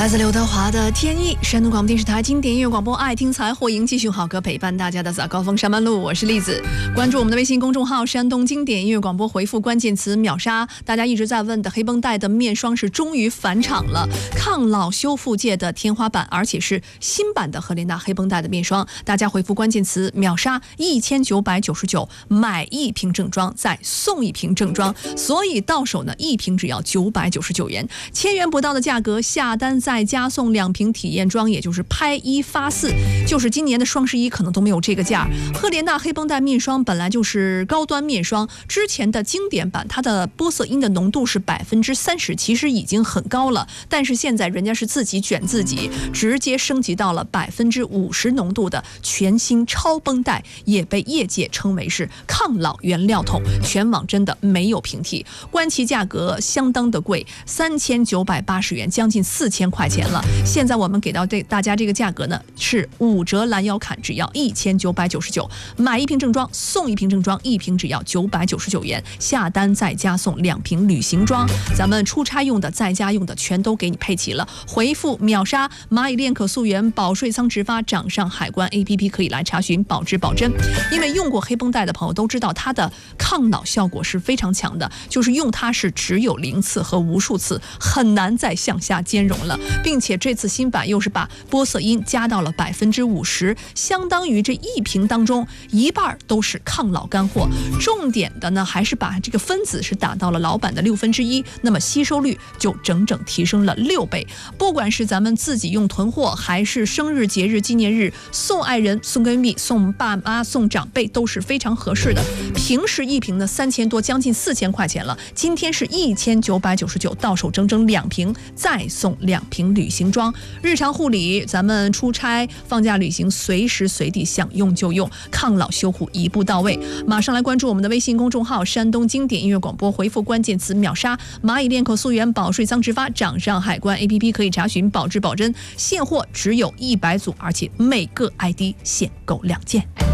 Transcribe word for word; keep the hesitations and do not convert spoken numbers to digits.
来自刘德华的《天意》，山东广播电视台经典音乐广播，爱听才货，迎继续好歌陪伴大家的早高峰上班路，我是栗子。关注我们的微信公众号山东经典音乐广播，回复关键词秒杀。大家一直在问的黑绷带的面霜是终于返场了，抗老修复界的天花板，而且是新版的赫莲娜黑绷带的面霜。大家回复关键词秒杀一千九百九十九，买一瓶正装再送一瓶正装，所以到手呢一瓶只要九百九十九元，千元不到的价格下单再再加送两瓶体验装，也就是拍一发四，就是今年的双十一可能都没有这个价。赫莲娜黑绷带面霜本来就是高端面霜，之前的经典版它的玻色因的浓度是百分之三十，其实已经很高了，但是现在人家是自己卷自己，直接升级到了百分之五十浓度的全新超绷带，也被业界称为是抗老原料桶，全网真的没有平替。官旗价格相当的贵，三千九百八十元，将近四千块钱了。现在我们给到这大家这个价格呢是五折拦腰砍，只要一千九百九十九，买一瓶正装送一瓶正装，一瓶只要九百九十九元，下单再加送两瓶旅行装，咱们出差用的在家用的全都给你配齐了。回复秒杀蚂蚁链可溯源保税仓直发掌上海关 A P P 可以来查询保质保真。因为用过黑绷带的朋友都知道它的抗老效果是非常强的，就是用它是只有零次和无数次，很难再向下兼容了，并且这次新版又是把玻色因加到了百分之五十，相当于这一瓶当中一半都是抗老干货。重点的呢，还是把这个分子是打到了老版的六分之一，那么吸收率就整整提升了六倍。不管是咱们自己用囤货，还是生日、节日、纪念日送爱人、送闺蜜、送爸妈、送长辈，都是非常合适的。平时一瓶呢三千多，将近四千块钱了，今天是一千九百九十九，到手整整两瓶，再送两瓶旅行装。日常护理，咱们出差、放假旅行，随时随地想用就用，抗老修护一步到位。马上来关注我们的微信公众号山东经典音乐广播，回复关键词秒杀蚂蚁链可溯源保税仓直发掌上海关 A P P 可以查询保质保真，现货只有一百组，而且每个 I D 限购两件。